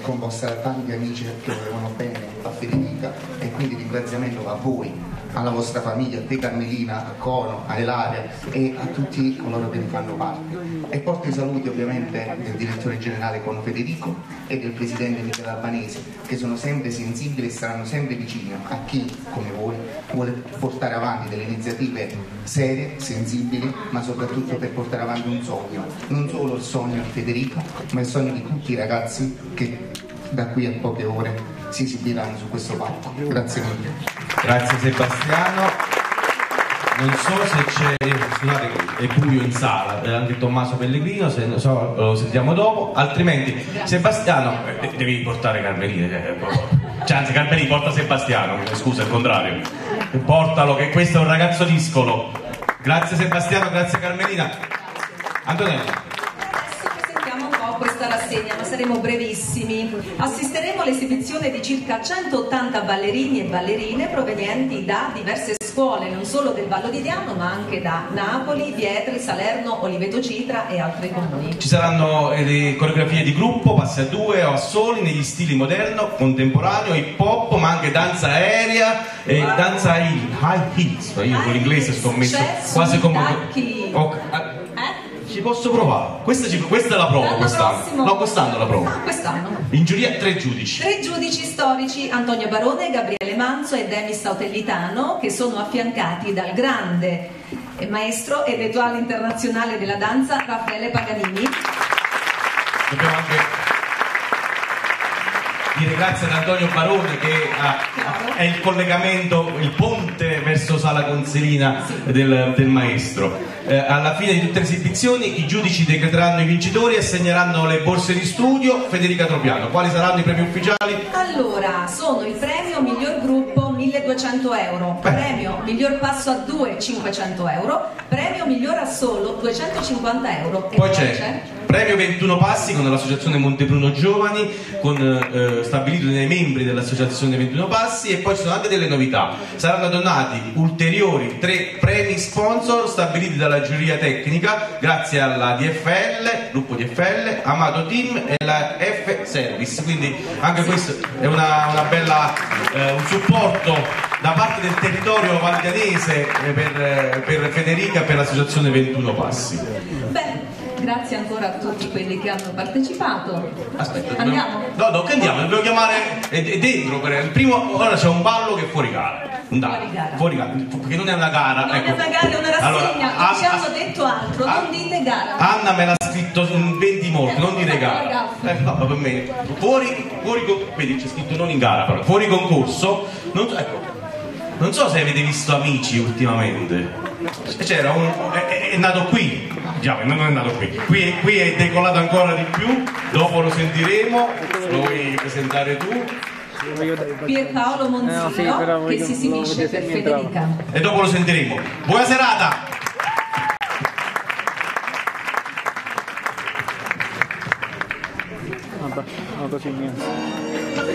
composta da tanti amici che volevano bene a Federica, e quindi ringraziamento a voi, alla vostra famiglia, a te Carmelina, a Cono, a Elaria e a tutti coloro che ne fanno parte. E porto i saluti ovviamente del direttore generale Cono Federico e del presidente Michele Albanese, che sono sempre sensibili e saranno sempre vicini a chi, come voi, vuole portare avanti delle iniziative serie, sensibili, ma soprattutto per portare avanti un sogno, non solo il sogno di Federica, ma il sogno di tutti i ragazzi che da qui a poche ore si esibiranno su questo palco. Grazie mille. Grazie Sebastiano. Non so se c'è, scusate, è buio in sala, anche Tommaso Pellegrino, se non so, lo sentiamo dopo, altrimenti Sebastiano, devi portare Carmelina, cioè anzi Carmelina porta Sebastiano, scusa, il contrario, portalo che questo è un ragazzo discolo. Grazie Sebastiano, grazie Carmelina. Antonella. Questa rassegna, ma saremo brevissimi. Assisteremo all'esibizione di circa 180 ballerini e ballerine provenienti da diverse scuole, non solo del Vallo di Diano, ma anche da Napoli, Vietri, Salerno, Oliveto Citra e altri comuni. Ci saranno le coreografie di gruppo, passi a due o a soli, negli stili moderno, contemporaneo, hip hop, ma anche danza aerea e danza high heels. Io con l'inglese sto messo quasi come... Ci posso provare? Questa è la prova quest'anno. No, quest'anno la prova. Quest'anno. In giuria 3 giudici. 3 giudici storici, Antonio Barone, Gabriele Manzo e Demis Sautellitano, che sono affiancati dal grande maestro ed etuale internazionale della danza Raffaele Paganini. Dobbiamo anche dire grazie ad Antonio Barone che è il collegamento, il ponte verso Sala Consilina del maestro. Alla fine di tutte le esibizioni i giudici decreteranno i vincitori e assegneranno le borse di studio. Federica Tropiano, quali saranno i premi ufficiali? Allora, sono il premio miglior gruppo 1200 euro, premio miglior passo a 2 500 euro, premio miglior assolo 250 euro. Poi c'è premio 21 passi con l'associazione Montebruno Giovani, con stabilito dai membri dell'associazione 21 passi, e poi ci sono anche delle novità. Saranno donati ulteriori 3 premi sponsor stabiliti dalla giuria tecnica grazie alla DFL, gruppo DFL, Amato Team e la F Service, quindi anche questo è una bella un supporto da parte del territorio valdianese per Federica e per l'associazione 21 passi. Grazie ancora a tutti quelli che hanno partecipato. Aspetta, andiamo? No, che andiamo? Dobbiamo chiamare dentro il primo. Ora c'è un ballo che è fuori gara. Fuori gara, perché non è una gara. Non ecco. è una gara, è una rassegna. Allora, ci hanno detto altro, non dite gara. Anna me l'ha scritto in 20 morti, non dire gara. No, per me. Fuori vedi, c'è scritto non in gara, però. Fuori concorso. Non so se avete visto Amici ultimamente. C'era è nato qui. Già, non è nato qui è decollato ancora di più, dopo lo sentiremo, lo vuoi presentare tu? Pierpaolo Monzillo che si esibisce per Federica. E dopo lo sentiremo. Buona serata!